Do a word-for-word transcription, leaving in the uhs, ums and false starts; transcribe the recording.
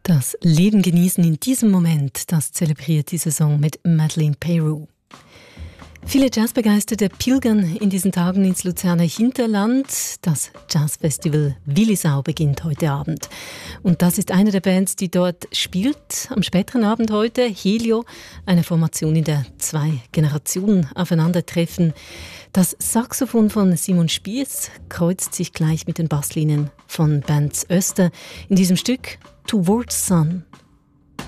Das Leben genießen in diesem Moment, das zelebriert die Saison mit Madeleine Peyroux. Viele Jazzbegeisterte pilgern in diesen Tagen ins Luzerner Hinterland. Das Jazzfestival Willisau beginnt heute Abend. Und das ist eine der Bands, die dort spielt. Am späteren Abend heute Helio, eine Formation, in der zwei Generationen aufeinandertreffen. Das Saxophon von Simon Spiess kreuzt sich gleich mit den Basslinien von Bernd Oester in diesem Stück Towards Sun.